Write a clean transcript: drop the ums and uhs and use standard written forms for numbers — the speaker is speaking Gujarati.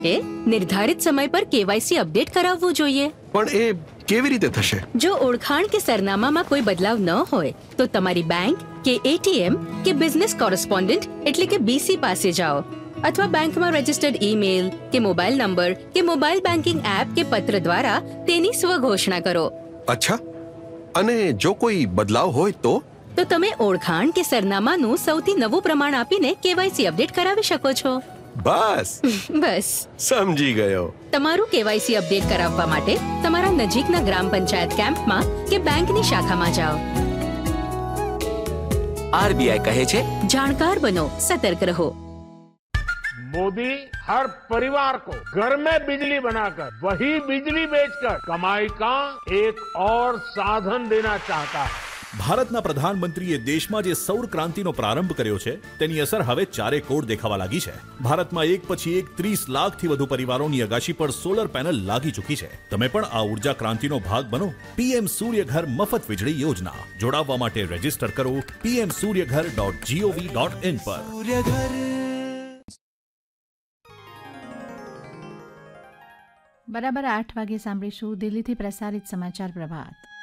એ નિર્ધારિત સમય પર કેવાયસી અપડેટ કરાવવું જોઈએ. પણ એ કેવી રીતે થશે? જો ઓળખાણ કે સરનામામાં કોઈ બદલાવ ન હોય તો તમારી બેંક કે એટીએમ કે બિઝનેસ કોરસ્પોન્ડન્ટ એટલે કે બીસી પાસે જાઓ, અથવા બેંકમાં રજીસ્ટર્ડ ઈમેલ કે મોબાઈલ નંબર કે મોબાઈલ બેન્કિંગ એપ કે પત્ર દ્વારા તેની સ્વઘોષણા કરો. અચ્છા, અને જો કોઈ બદલાવ હોય તો તમે ઓળખાણ કે સરનામાનું સૌથી નવું પ્રમાણ આપીને કેવાયસી અપડેટ કરાવી શકો છો. બસ બસ સમજી ગયો. તમારું કેવાયસી અપડેટ કરાવવા માટે તમારા નજીકના ગ્રામ પંચાયત કેમ્પમાં કે બેંકની શાખામાં જાઓ. આરબીઆઈ કહે છે, જાણકાર બનો, સતર્ક રહો. मोदी हर परिवार को घर में बिजली बनाकर वही बिजली बेचकर कमाई का एक और साधन देना चाहता है. ભારતના પ્રધાનમંત્રીએ દેશમાં જે સૌર ક્રાંતિનો પ્રારંભ કર્યો છે તેની અસર હવે ચારે કોર દેખાવા લાગી છે. ભારતમાં એક પછી એક 30 લાખથી વધુ પરિવારોની અગાશી પર સોલર પેનલ લાગી ચૂકી છે. તમે પણ આ ઉર્જા ક્રાંતિનો ભાગ બનો. પીએમ સૂર્યઘર મફત વીજળી યોજના. જોડાવવા માટે રજીસ્ટર કરો pmsuryaghar.gov.in પર. બરાબર 8 વાગે સાંભળીશું દિલ્હીથી પ્રસારિત સમાચાર પ્રભાત.